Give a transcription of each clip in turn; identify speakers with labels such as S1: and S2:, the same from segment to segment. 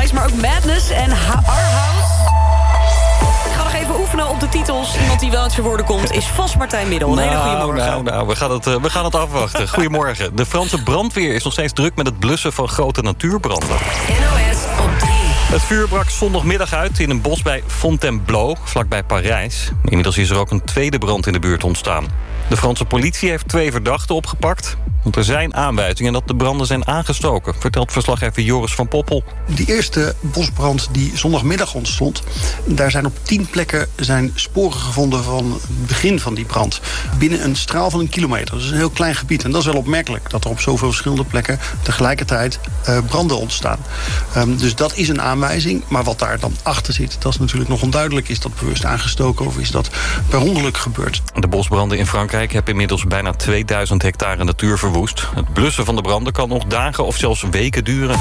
S1: Noise, maar ook Madness en Our House. Ik ga nog even oefenen op de titels. Iemand die wel uit zijn woorden komt is vast Martijn Middel. Een hele goede morgen.
S2: We gaan het afwachten. Goedemorgen. De Franse brandweer is nog steeds druk met het blussen van grote natuurbranden.
S1: NOS op 3.
S2: Het vuur brak zondagmiddag uit in een bos bij Fontainebleau, vlakbij Parijs. Inmiddels is er ook een tweede brand in de buurt ontstaan. De Franse politie heeft 2 verdachten opgepakt. Want er zijn aanwijzingen dat de branden zijn aangestoken, vertelt verslaggever Joris van Poppel.
S3: Die eerste bosbrand die zondagmiddag ontstond, daar zijn op 10 plekken zijn sporen gevonden van het begin van die brand. Binnen een straal van 1 kilometer. Dat is een heel klein gebied. En dat is wel opmerkelijk, dat er op zoveel verschillende plekken tegelijkertijd branden ontstaan. Dus dat is een aanwijzing. Maar wat daar dan achter zit, dat is natuurlijk nog onduidelijk. Is dat bewust aangestoken of is dat per ongeluk gebeurd?
S2: De bosbranden in Frankrijk hebben inmiddels bijna 2000 hectare natuur verwoest. Het blussen van de branden kan nog dagen of zelfs weken duren.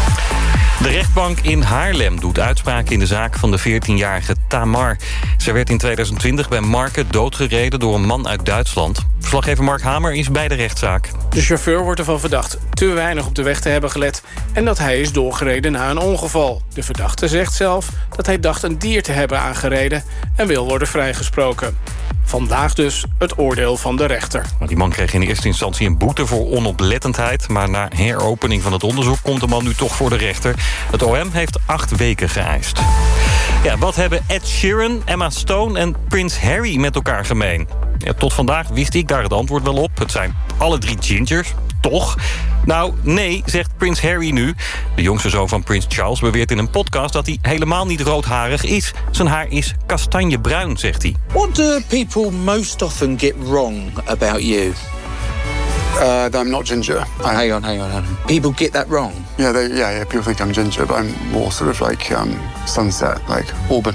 S2: De rechtbank in Haarlem doet uitspraak in de zaak van de 14-jarige Tamar. Zij werd in 2020 bij Marken doodgereden door een man uit Duitsland. Verslaggever Mark Hamer is bij de rechtszaak.
S4: De chauffeur wordt ervan verdacht te weinig op de weg te hebben gelet en dat hij is doorgereden na een ongeval. De verdachte zegt zelf dat hij dacht een dier te hebben aangereden en wil worden vrijgesproken. Vandaag dus het oordeel van de rechter.
S2: Die man kreeg in eerste instantie een boete voor onoplettendheid, maar na heropening van het onderzoek komt de man nu toch voor de rechter. Het OM heeft 8 weken geëist. Ja, wat hebben Ed Sheeran, Emma Stone en Prins Harry met elkaar gemeen? Ja, tot vandaag wist ik daar het antwoord wel op. Het zijn alle 3 gingers, toch? Nou, nee, zegt Prins Harry nu. De jongste zoon van Prins Charles beweert in een podcast dat hij helemaal niet roodharig is. Zijn haar is kastanjebruin, zegt hij.
S5: What do people most often get wrong about you?
S6: That I'm not ginger.
S5: Hang on. People get that wrong?
S6: Yeah. People think I'm ginger, but I'm more sort of like sunset, like Auburn.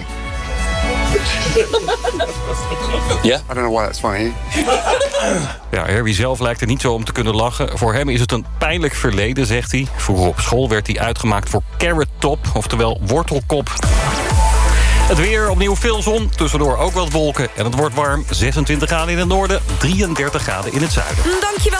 S5: Yeah?
S6: I don't know why that's funny.
S2: Ja, Harry zelf lijkt er niet zo om te kunnen lachen. Voor hem is het een pijnlijk verleden, zegt hij. Vroeger op school werd hij uitgemaakt voor carrot top, oftewel wortelkop. Het weer, opnieuw veel zon, tussendoor ook wat wolken. En het wordt warm, 26 graden in het noorden, 33 graden in het zuiden.
S1: Dankjewel.